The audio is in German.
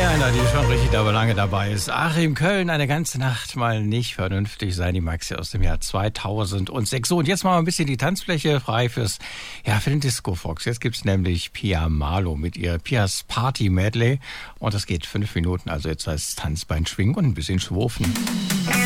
Einer, die schon richtig aber lange dabei ist. Achim Köln, eine ganze Nacht mal nicht vernünftig sein, die Maxi aus dem Jahr 2006. So, und jetzt machen wir ein bisschen die Tanzfläche frei für den Disco Fox. Jetzt gibt's nämlich Pia Malo mit ihr Pias Party Medley. Und das geht 5 Minuten, also jetzt heißt es Tanzbein schwingen und ein bisschen schwurfen.